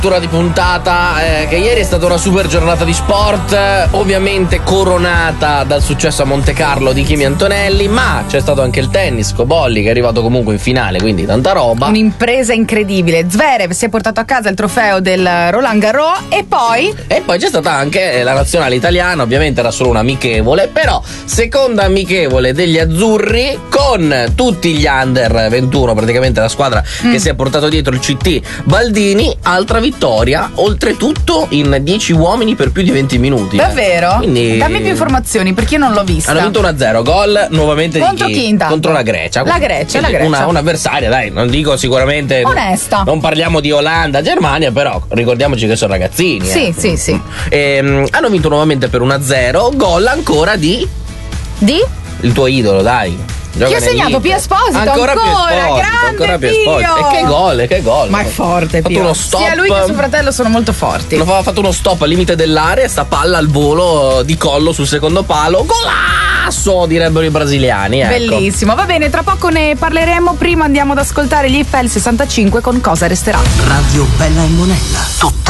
di puntata, che ieri è stata una super giornata di sport, ovviamente coronata dal successo a Monte Carlo di Kimi Antonelli, ma c'è stato anche il tennis, Cobolli che è arrivato comunque in finale, quindi tanta roba. Un'impresa incredibile. Zverev si è portato a casa il trofeo del Roland Garros e poi c'è stata anche la nazionale italiana, ovviamente era solo un amichevole, però seconda amichevole degli azzurri con tutti gli under 21, praticamente la squadra che si è portato dietro il CT Baldini, altra vittoria, oltretutto in 10 uomini per più di 20 minuti. Davvero? Quindi dammi più informazioni perché io non l'ho vista. hanno vinto 1-0, gol nuovamente contro di chi intanto? Contro la Grecia. La Grecia. Un'avversaria, dai, non dico sicuramente onesta. Non parliamo di Olanda, Germania, però ricordiamoci che sono ragazzini. Sì. Hanno vinto nuovamente per 1-0, gol ancora di il tuo idolo, dai. Chi ha segnato? Pia Esposito ancora grande Pio. E che gol. Ma è forte Ha fatto Pio. uno stop. Sia lui che suo fratello sono molto forti. Ha fatto uno stop al limite dell'area, sta palla al volo di collo sul secondo palo. Golasso, direbbero i brasiliani, ecco. Bellissimo, va bene, tra poco ne parleremo. Prima andiamo ad ascoltare gli Eiffel 65 con Cosa resterà. Radio Bella e Monella, tutta